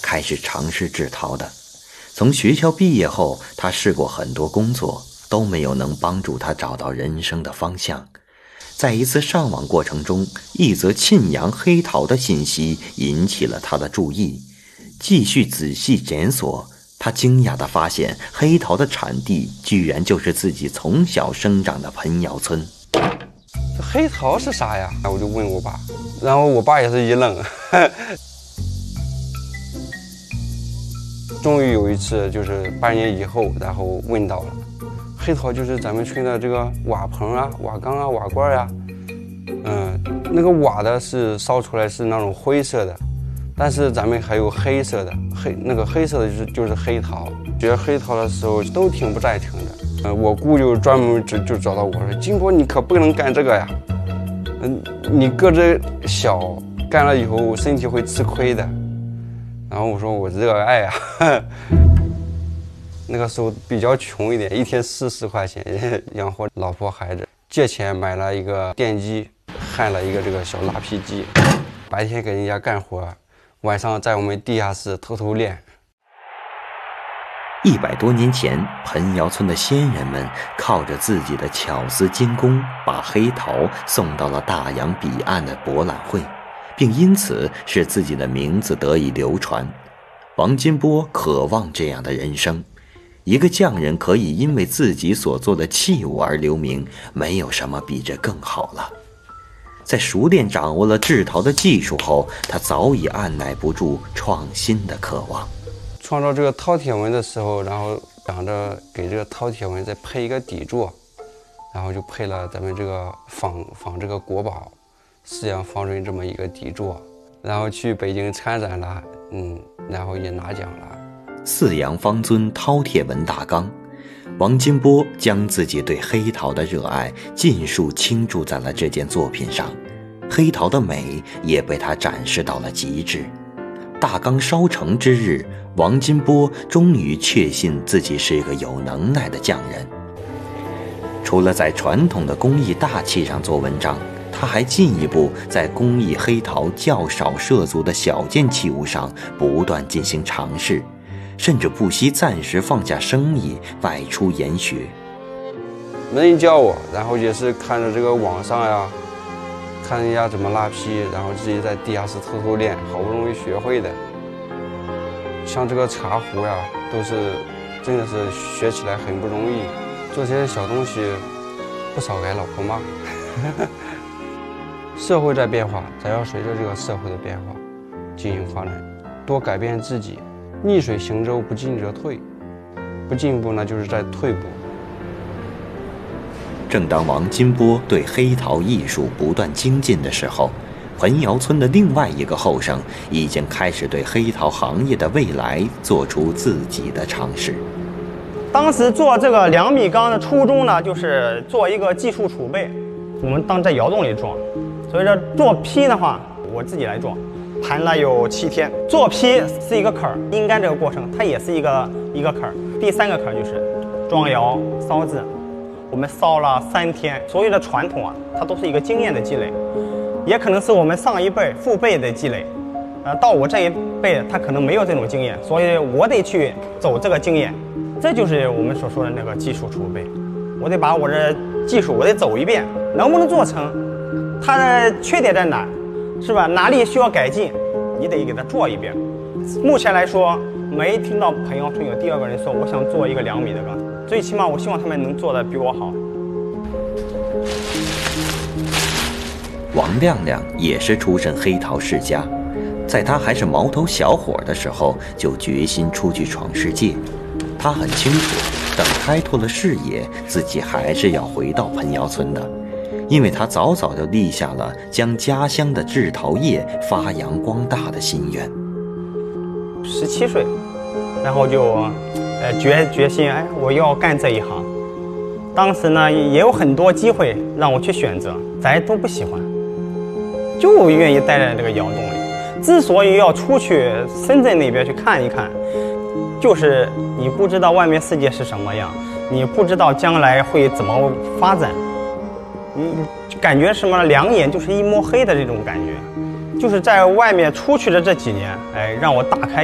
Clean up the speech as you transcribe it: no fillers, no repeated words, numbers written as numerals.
开始尝试制陶的。从学校毕业后，他试过很多工作，都没有能帮助他找到人生的方向。在一次上网过程中，一则沁阳黑陶的信息引起了他的注意。继续仔细检索，他惊讶地发现黑陶的产地居然就是自己从小生长的彭窑村。 这黑陶是啥呀？我就问我爸，然后我爸也是一愣。终于有一次，就是半年以后，然后问到了，黑陶就是咱们村的这个瓦棚啊、瓦缸啊、瓦罐啊，那个瓦的是烧出来是那种灰色的，但是咱们还有黑色的，那个黑色的就是黑陶。学黑陶的时候都挺不在听的，我姑就专门就找到我说：“金国，你可不能干这个呀，你个子小，干了以后身体会吃亏的。”然后我说我热爱啊，那个时候比较穷一点，一天40块钱养活老婆孩子，借钱买了一个电机，焊了一个这个小拉坯机，白天给人家干活，晚上在我们地下室偷偷练。 100多年前，彭窑村的先人们靠着自己的巧思精工，把黑陶送到了大洋彼岸的博览会，并因此使自己的名字得以流传。王金波渴望这样的人生，一个匠人可以因为自己所做的器物而留名，没有什么比这更好了。在熟练掌握了制陶的技术后，他早已按耐不住创新的渴望。 创造这个饕餮纹的时候，然后想着给这个饕餮纹再配一个底座，然后就配了咱们这个仿这个国宝4阳方尊这么一个底座，然后去北京参展了，然后也拿奖了。 4阳方尊饕餮纹大缸，王金波将自己对黑陶的热爱尽数倾注在了这件作品上，黑陶的美也被他展示到了极致。大缸烧成之日，王金波终于确信自己是一个有能耐的匠人。除了在传统的工艺大器上做文章，他还进一步在工艺黑陶较少涉足的小件器物上不断进行尝试，甚至不惜暂时放下生意外出研学。 没人教我，然后也是看着这个网上呀，看人家怎么拉坯，然后自己在地下室偷偷练，好不容易学会的。像这个茶壶呀，都是真的是学起来很不容易，做这些小东西不少挨老婆骂。社会在变化，咱要随着这个社会的变化进行发展，多改变自己。逆水行舟，不进则退，不进步呢就是在退步。 正当王金波对黑陶艺术不断精进的时候，彭窑村的另外一个后生已经开始对黑陶行业的未来做出自己的尝试。 当时做这个2米缸的初衷呢，就是做一个技术储备，我们当在窑洞里装。所以说做坯的话，我自己来做，盘了有7天。做坯是一个坎儿，阴干这个过程它也是一个坎儿。第3个坎儿就是装窑烧制，我们烧了3天。所有的传统啊，它都是一个经验的积累，也可能是我们上一辈父辈的积累。到我这一辈，他可能没有这种经验，所以我得去走这个经验。这就是我们所说的那个技术储备。我得把我这技术我得走一遍，能不能做成，它的缺点在哪，是吧？哪里需要改进，你得给它做一遍。目前来说，没听到彭窑村有第2个人说我想做一个2米的缸，最起码我希望他们能做得比我好。 王亮亮也是出身黑陶世家，在他还是毛头小伙的时候，就决心出去闯世界。他很清楚，等开拓了视野，自己还是要回到彭窑村的，因为他早早就立下了将家乡的制陶业发扬光大的心愿。 17岁，然后就决心，我要干这一行。当时呢，也有很多机会让我去选择，咱都不喜欢，就愿意待在这个窑洞里。之所以要出去深圳那边去看一看，就是你不知道外面世界是什么样，你不知道将来会怎么发展，你感觉什么2眼就是一摸黑的这种感觉。就是在外面出去的这几年，让我大开